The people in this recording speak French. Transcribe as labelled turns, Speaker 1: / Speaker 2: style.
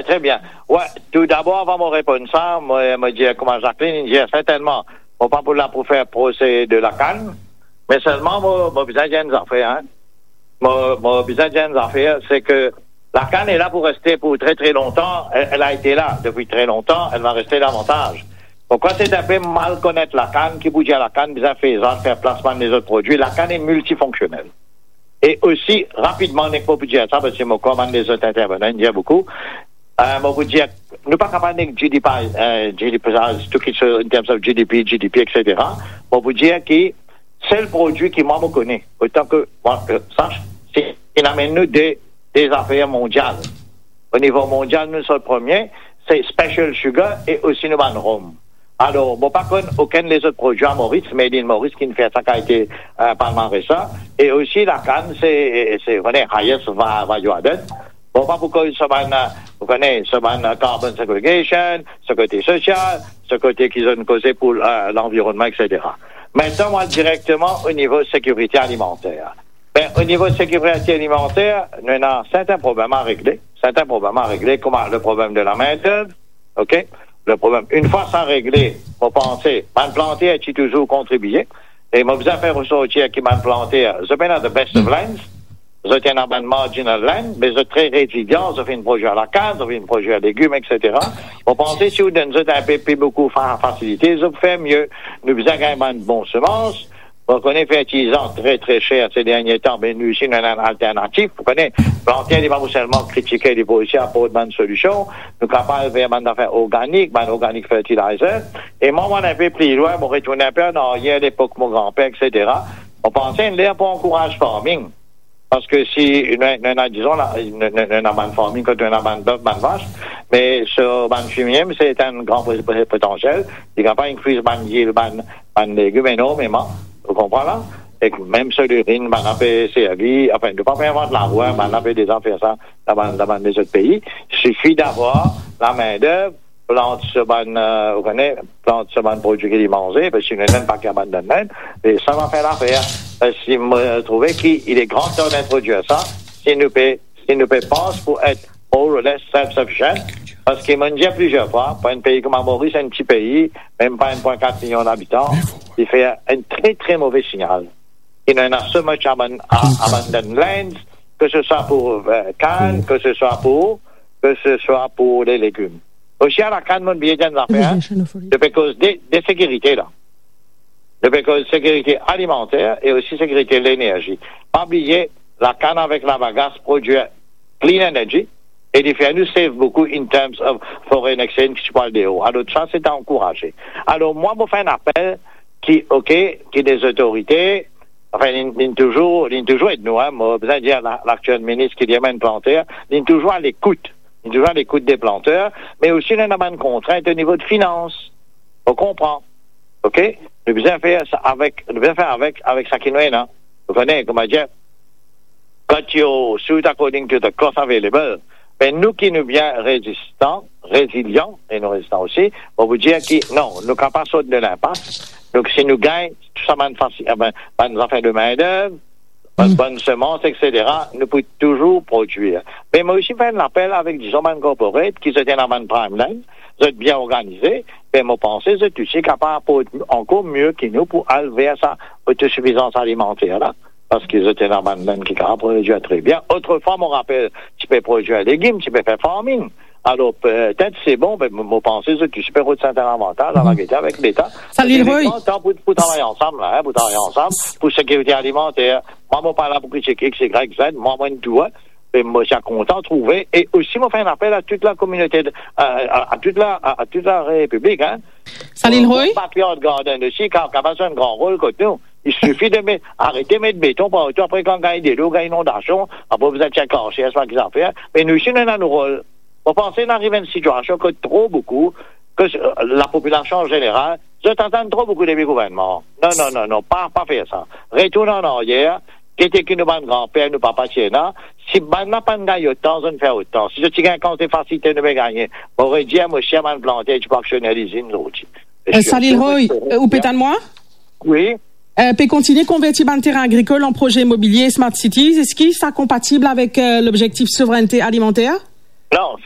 Speaker 1: très bien. Ouais, tout d'abord, avant de répondre ça, moi, me dire comment Jacqueline, il dit certainement, on pas pour faire procès de la canne, mais seulement, moi, besoin d'une affaire, hein. Moi, besoin d'une affaire, c'est que la canne est là pour rester pour très très longtemps. Elle a été là depuis très longtemps, elle va rester davantage. Pourquoi c'est un peu mal connaître la canne, qui vous dit à la canne, besoin faire placement des autres produits. La canne est multifonctionnelle. Et aussi, rapidement, n'est pas pour dire ça, parce que moi, comme les autres intervenants, il y a beaucoup. Moi, vous dire, nous pas capables de GDP, tout qui se, in terms of GDP, etc. Moi, vous dire que c'est le produit qui, moi, me connaît. Autant que, moi, sache, c'est, il amène nous des affaires mondiales. Au niveau mondial, nous sommes le premier, c'est Special Sugar et aussi nous, Rhum. Alors, bon, par contre, aucun des autres produits à Maurice, Made in Maurice, qui ne fait ça, qui a été, parlement récent. Et aussi, la canne, c'est, vraiment, highest value added. Bon, pas pourquoi vous connaissez, ce carbon segregation, ce côté social, ce côté qu'ils ont causé pour l'environnement, etc. Maintenant, moi, directement, au niveau sécurité alimentaire. Ben, au niveau sécurité alimentaire, nous avons certains problèmes à régler. Comme le problème de la main-d'œuvre, OK? Le problème, une fois ça réglé, faut penser, man planter est toujours contribué. Et moi, vous avez fait ressortir qui man planter, je vais the best of lands, vous êtes un marginal land, mais vous êtes très résilient, vous avez un projet à la canne, vous avez un projet à légumes, etc. Vous pensez, si vous donnez un peu beaucoup de facilité, vous faites mieux. Nous avons gagné de bonnes semences. Vous connaissez fertilisant très très cher ces derniers temps, mais nous aussi, nous avons une alternative. Vous connaissez, planter, il va pas seulement critiquer les policiers pour une solution. Nous sommes capables de faire une affaire organique, organic fertilizer. Et moi, on a un peu plus loin, on retourne un peu en arrière, l'époque, mon grand-père, etc. On pensait, l'air pour encourager farming. Parce que si, disons, un ban farming, quand un ban bœuf, ban vache, mais ce ban fumier, c'est un grand potentiel. Il n'y a pas increase ban yield, ban légumes énormément. Vous comprenez là? Et même sur l'urine, on a fait servi, enfin, ne pas inventer la roue, on a fait des affaires ça dans les autres pays. Il suffit d'avoir la main-d'œuvre, plante ce ban produit qu'il manger, parce qu'il n'y a même pas qu'à abandonner, et ça va faire l'affaire. Si vous trouvez qu'il est grand temps d'introduire ça, si nous pense pour être more or less self-sufficient, parce qu'il m'a dit plusieurs fois, pour un pays comme Maurice, un petit pays, même pas 1,4 million d'habitants, il fait un très très mauvais signal. Il y en a so much abandoned lands, que ce soit pour canne, que ce soit pour les légumes. Aussi à la canne, mon billet d'une affaire, depuis cause des sécurités là. Depuis cause de sécurité alimentaire et aussi sécurité de l'énergie. Pas oublier, la canne avec la bagasse produit clean energy, et il fait nous save beaucoup in terms of foreign exchange qui parle de haut. Alors, ça, c'est à encourager. Alors, moi, je fais un appel qui des autorités, enfin, il toujours être nous, hein, moi, besoin de dire l'actuel ministre qui dit même planteur, il est toujours à l'écoute. Il est toujours à l'écoute des planteurs, mais aussi, il y a une contrainte au niveau de finances. On comprend. OK? Nous devons faire ça avec ça qui nous est, là. Vous connaissez, comment dire, cut your suit according to the cost available. Mais nous qui nous bien résilients, et nous résistants aussi, on vous dire que non, nous ne pouvons pas sauter de l'impasse. Donc, si nous gagnons, tout ça, nous affaires de main-d'œuvre, bonnes semences, etc., nous pouvons toujours produire. Mais moi aussi, faire un appel avec, disons, un corporate qui se tient à une prime line, vous êtes bien organisé, mais moi, pensez, vous êtes aussi capable encore mieux que nous pour aller sa autosuffisance alimentaire, là. Parce qu'ils étaient dans une laine qui produit très bien. Autrefois, mon rappel, tu peux produire des légumes, tu peux faire farming. Alors, peut-être c'est bon, mais moi, pensez que tu peux avoir certains avantages dans la guerre avec l'État.
Speaker 2: Salut, Roy.
Speaker 1: Pour travailler ensemble, là, pour travailler ensemble, pour sécurité alimentaire. Moi, je pas là pour critiquer que c'est grec, Z. Moi, je tout, mais moi, je suis content de trouver. Et aussi, moi, je fais un appel à toute la communauté, à toute la République, hein.
Speaker 2: Salut, Roy.
Speaker 1: Patriot Garden aussi, qui a besoin d'un grand rôle côté nous. Il suffit arrêter de mettre béton pour après quand on gagne des lots, gagne inondation, après vous êtes caché, c'est pas qu'ils en fait. Mais nous, ici, nous avons nos rôles. On pensait d'arriver à une situation que trop beaucoup, que la population en général, je t'entends trop beaucoup des gouvernements. Non, pas faire ça. Retourne en arrière, qui était que nous, grand-père, nous, papa, tiena. Si, n'a pas gagné autant, on ne fait autant. Si tu gagnes quand t'es facilité, nous, gagner. On aurait dit à monsieur, man, planter, tu peux actionner les usines, l'autre.
Speaker 2: Salut, Roy. Ou pétane moi?
Speaker 1: Oui.
Speaker 2: Peut continuer convertir un terrain agricole en projet immobilier Smart Cities. Est-ce que c'est compatible avec l'objectif souveraineté alimentaire?
Speaker 1: Non,